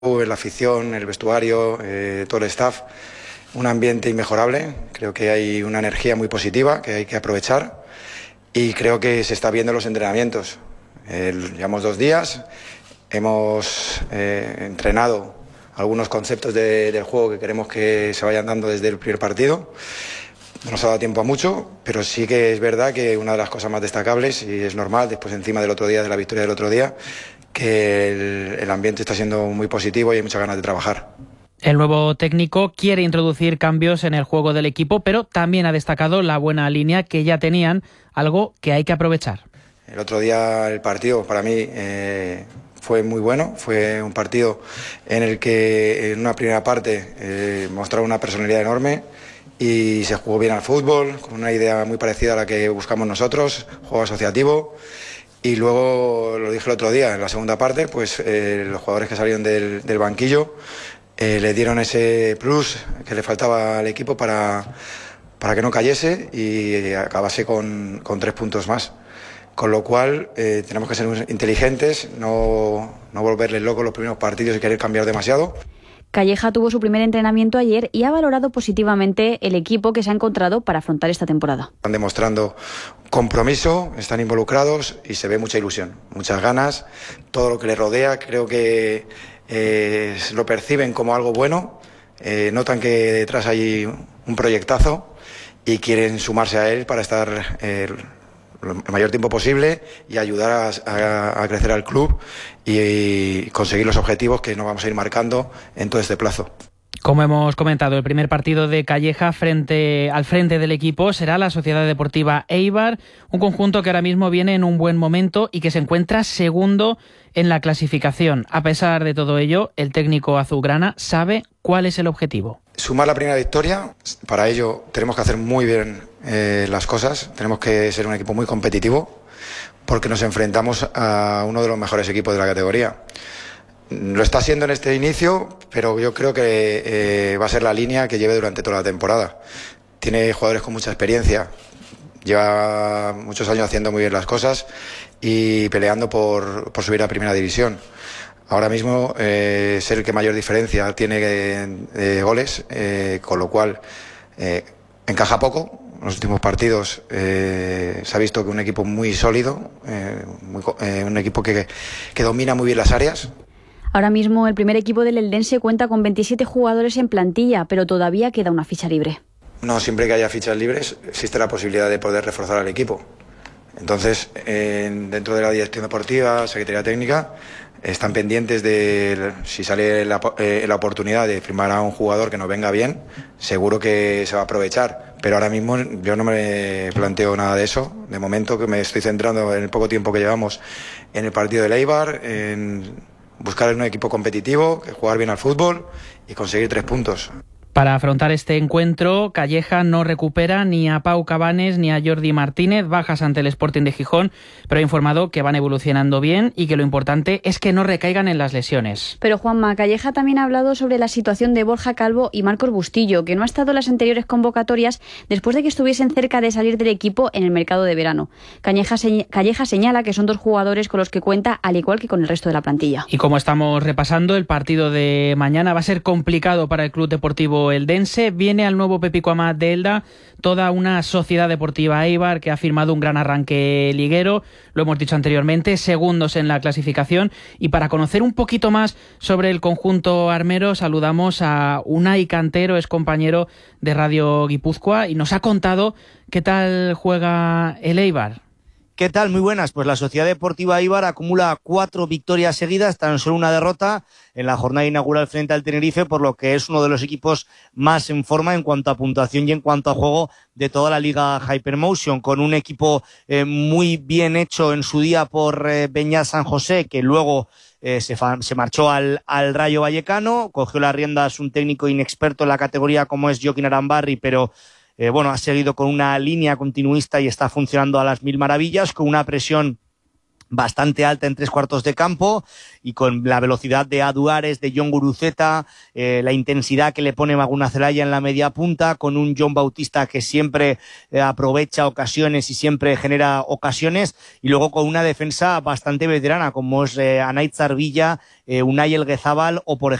la afición, el vestuario, todo el staff, un ambiente inmejorable. Creo que hay una energía muy positiva que hay que aprovechar y creo que se está viendo en los entrenamientos. Llevamos 2 días, hemos entrenado algunos conceptos del juego que queremos que se vayan dando desde el primer partido. No nos ha dado tiempo a mucho, pero sí que es verdad que una de las cosas más destacables, y es normal, después encima del otro día, de la victoria del otro día, que el ambiente está siendo muy positivo y hay muchas ganas de trabajar. El nuevo técnico quiere introducir cambios en el juego del equipo, pero también ha destacado la buena línea que ya tenían, algo que hay que aprovechar. El otro día el partido para mí fue muy bueno, fue un partido en el que en una primera parte mostraba una personalidad enorme y se jugó bien al fútbol, con una idea muy parecida a la que buscamos nosotros, juego asociativo. Y luego, lo dije el otro día, en la segunda parte, pues los jugadores que salieron del banquillo le dieron ese plus que le faltaba al equipo para que no cayese y acabase con 3 puntos más. Con lo cual tenemos que ser inteligentes, no volverles locos los primeros partidos y querer cambiar demasiado. Calleja tuvo su primer entrenamiento ayer y ha valorado positivamente el equipo que se ha encontrado para afrontar esta temporada. Están demostrando compromiso, están involucrados y se ve mucha ilusión, muchas ganas. Todo lo que les rodea creo que lo perciben como algo bueno, notan que detrás hay un proyectazo y quieren sumarse a él para estar el mayor tiempo posible y ayudar a crecer al club y conseguir los objetivos que nos vamos a ir marcando en todo este plazo. Como hemos comentado, el primer partido de Calleja al frente del equipo será la Sociedad Deportiva Eibar, un conjunto que ahora mismo viene en un buen momento y que se encuentra segundo en la clasificación. A pesar de todo ello, el técnico azulgrana sabe cuál es el objetivo. Sumar la primera victoria, para ello tenemos que hacer muy bien las cosas, tenemos que ser un equipo muy competitivo porque nos enfrentamos a uno de los mejores equipos de la categoría. Lo está siendo en este inicio, pero yo creo que va a ser la línea que lleve durante toda la temporada. Tiene jugadores con mucha experiencia, lleva muchos años haciendo muy bien las cosas y peleando por subir a primera división. Ahora mismo es el que mayor diferencia tiene de goles, con lo cual encaja poco. En los últimos partidos se ha visto que un equipo muy sólido, un equipo que domina muy bien las áreas. Ahora mismo el primer equipo del Eldense cuenta con 27 jugadores en plantilla, pero todavía queda una ficha libre. No, siempre que haya fichas libres existe la posibilidad de poder reforzar al equipo. Entonces, dentro de la dirección deportiva, Secretaría Técnica, están pendientes de si sale la oportunidad de firmar a un jugador que nos venga bien, seguro que se va a aprovechar. Pero ahora mismo yo no me planteo nada de eso. De momento que me estoy centrando en el poco tiempo que llevamos en el partido del Eibar, en buscar un equipo competitivo, jugar bien al fútbol y conseguir 3 puntos. Para afrontar este encuentro, Calleja no recupera ni a Pau Cabanes ni a Jordi Martínez, bajas ante el Sporting de Gijón, pero ha informado que van evolucionando bien y que lo importante es que no recaigan en las lesiones. Pero Juanma, Calleja también ha hablado sobre la situación de Borja Calvo y Marcos Bustillo, que no ha estado en las anteriores convocatorias después de que estuviesen cerca de salir del equipo en el mercado de verano. Calleja señala que son 2 jugadores con los que cuenta, al igual que con el resto de la plantilla. Y como estamos repasando, el partido de mañana va a ser complicado para el Club Deportivo Eldense. Viene al nuevo Pepico Amat de Elda toda una Sociedad Deportiva Eibar que ha firmado un gran arranque liguero, lo hemos dicho anteriormente, segundos en la clasificación. Y para conocer un poquito más sobre el conjunto armero, saludamos a Unai Cantero, es compañero de Radio Guipúzcoa, y nos ha contado qué tal juega el Eibar. ¿Qué tal? Muy buenas. Pues la Sociedad Deportiva Eibar acumula 4 victorias seguidas, tan solo una derrota en la jornada inaugural frente al Tenerife, por lo que es uno de los equipos más en forma en cuanto a puntuación y en cuanto a juego de toda la Liga Hypermotion, con un equipo muy bien hecho en su día por Beñat San José, que luego se marchó al Rayo Vallecano, cogió las riendas un técnico inexperto en la categoría como es Joaquín Arambarri, pero ha seguido con una línea continuista y está funcionando a las mil maravillas, con una presión bastante alta en 3/4 de campo, y con la velocidad de Aduares, de Jon Guruceta, la intensidad que le pone Maguna Zelaya en la media punta, con un Jon Bautista que siempre aprovecha ocasiones y siempre genera ocasiones, y luego con una defensa bastante veterana como es Anaitzar Villa, Unai Elguezábal o por